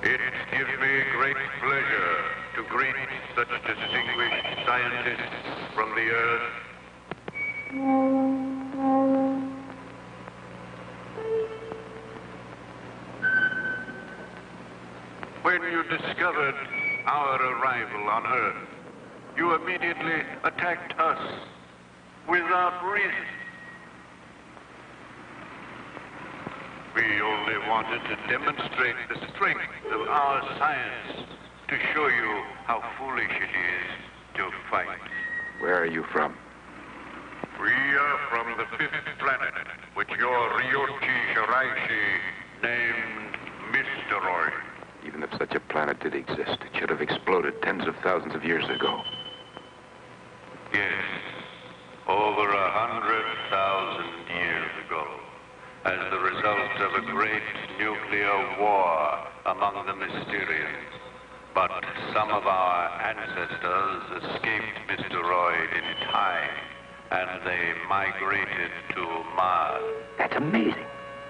It gives me great pleasure to greet such distinguished scientists from the Earth. When you discovered our arrival on Earth, you immediately attacked us without reason. We only wanted to demonstrate the strength of our science to show you how foolish it is to fight. Where are you from? We are from the fifth planet, which your Ryochi Shiraishi named Mysteroid. Even if such a planet did exist, it should have exploded tens of thousands of years ago. Yes, over 100,000 years ago, as the result of a great nuclear war among the Mysterians. But some of our ancestors escaped Mysteroid in time, and they migrated to Mars. That's amazing.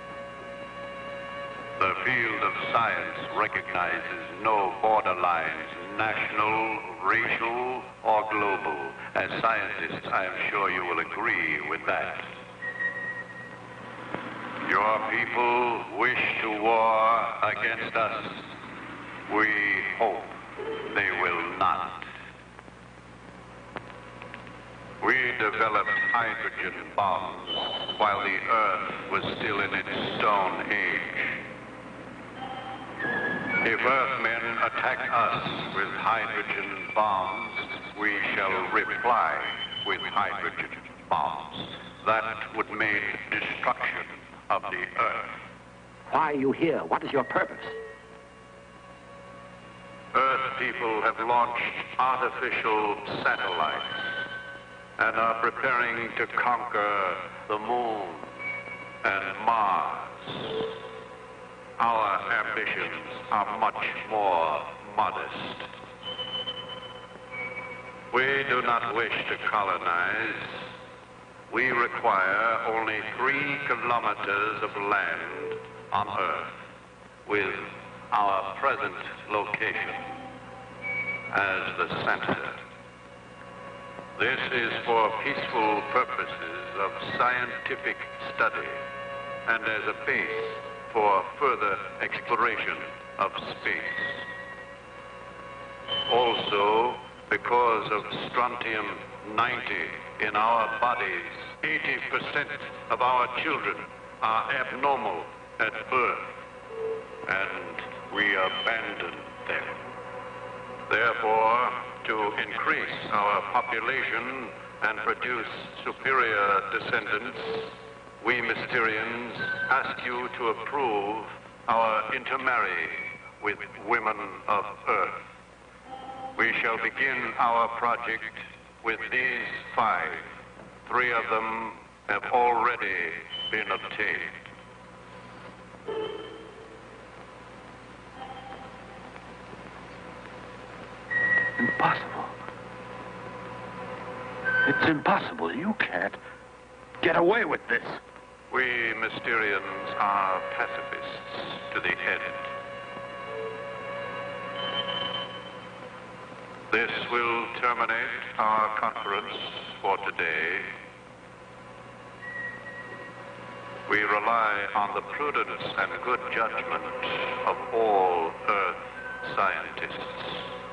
The field of science recognizes no borderlines, national, racial, or global. As scientists, I am sure you will agree with that. Your people wish to war against us. We hope they will not. We developed hydrogen bombs while the Earth was still in its Stone Age. If Earthmen attack us with hydrogen bombs, we shall reply with hydrogen bombs. That would mean destruction of the Earth. Why are you here? What is your purpose? Earth people have launched artificial satellites and are preparing to conquer the Moon and Mars. Our ambitions are much more modest. We do not wish to colonize. We require only 3 kilometers of land on Earth, with our present location as the center. This is for peaceful purposes of scientific study and as a base for further exploration of space. Also, because of strontium-90 in our bodies, 80% of our children are abnormal at birth, and we abandon them. Therefore, to increase our population and produce superior descendants, we Mysterians ask you to approve our intermarry with women of Earth. We shall begin our project with these 5. 3 of them have already been obtained. Impossible. It's impossible. You can't get away with this. We Mysterians are pacifists to the end. This will terminate our conference for today. We rely on the prudence and good judgment of all Earth scientists.